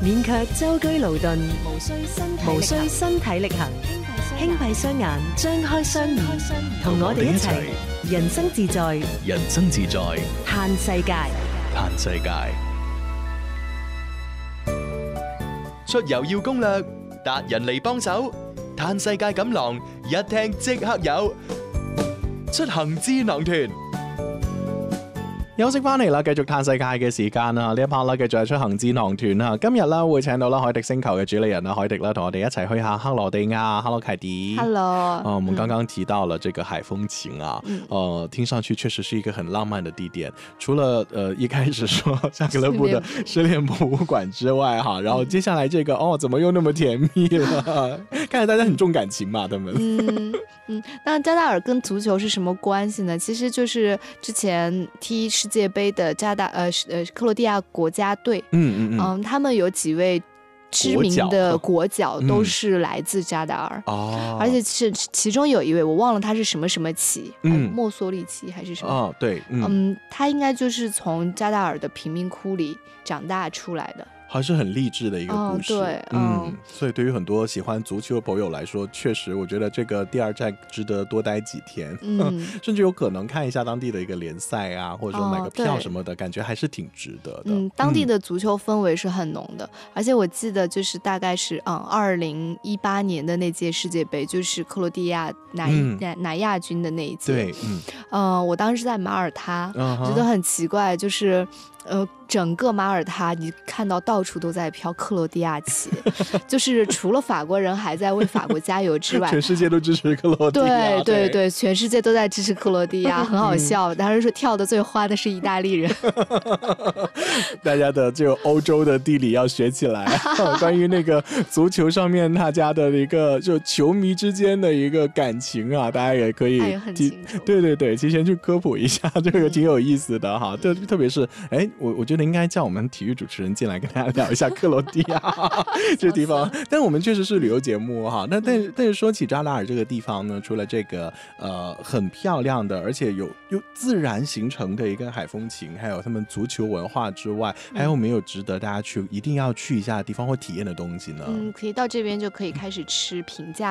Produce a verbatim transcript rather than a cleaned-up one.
免卻舟車勞頓， 無需身體無力行需身體力行，輕閉雙眼，張開雙耳，同我哋一齊人生自在， 人生自在， 嘆世界。 嘆世界。出遊要攻略，達人嚟幫手，嘆世界錦囊一聽即刻有，出行智囊團。 休息翻嚟啦，繼續嘆世界嘅時間啦，呢一 part 啦，繼續係出行智囊團啦。今日啦會請到啦海迪星球嘅主理人啦，海迪啦，同我哋一齊去下克羅地亞。Hello， 凱迪。 Hello。 啊，我們剛剛提到了這個海風情啊，嗯、呃，聽上去確實是一個很浪漫的地點。除了呃一開始說夏格勒布的失戀博物館之外，哈，然後接下來這個哦，怎麼又那麼甜蜜了？看來大家很重感情嘛，他們。 嗯嗯，那加達爾跟足球是什麼關係呢？其實就是之前踢世界杯的加達呃呃克羅地亞國家隊，嗯嗯嗯、呃，他們有幾位知名的國腳都是來自加達爾，哦、嗯，而且是其中有一位我忘了他是什麼什麼旗，嗯，墨索里奇還是什麼？哦， 對，嗯， 嗯，他應該就是從加達爾的貧民窟裏長大出來的。 還是很勵志的一個故事，哦、對，嗯，嗯，所以對於很多喜歡足球的朋友來說，確實我覺得這個第二站值得多待幾天，嗯、甚至有可能看一下當地的一個聯賽啊，或者說買個票什麼的，哦、感覺還是挺值得的。 嗯，當地的足球氛圍是很濃的，嗯、而且我記得就是大概是嗯二零一八年的那屆世界杯，就是克羅地亞拿拿拿亞軍的那一屆，對，嗯，呃，我當時在馬耳他，嗯、覺得很奇怪，就是呃。整個馬耳他你看到到處都在飄克羅地亞旗，就是除了法國人還在為法國加油之外， 全世界都支持克羅地亞。 對對對，全世界都在支持克羅地亞，很好笑。當時說跳得最歡的是意大利人。 大家的就歐洲的地理要學起來。關於那個足球上面大家的一個就球迷之間的一個感情啊，大家也可以哎很清楚。 對對對，提前去科普一下，這個挺有意思的哈。特特別是，哎，我我覺得應該叫我們體育主持人進來跟大家聊一下克羅地亞這個地方，但我們確實是旅遊節目哈。那但但是說起扎達爾這個地方呢，除了這個呃很漂亮的，而且有有自然形成的一個海風情，還有他們足球文化之外，還有沒有值得大家去一定要去一下的地方或體驗的東西呢？ 嗯，可以到這邊就可以開始吃平價